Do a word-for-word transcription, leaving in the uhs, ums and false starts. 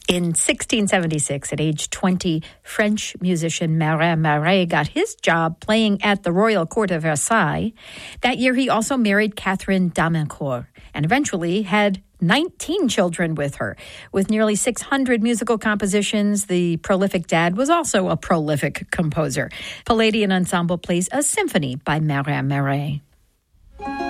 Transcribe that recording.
In sixteen seventy-six, at age twenty, French musician Marin Marais got his job playing at the Royal Court of Versailles. That year, he also married Catherine d'Amincourt and eventually had nineteen children with her. With nearly six hundred musical compositions, the prolific dad was also a prolific composer. Palladian Ensemble plays a symphony by Marin Marais.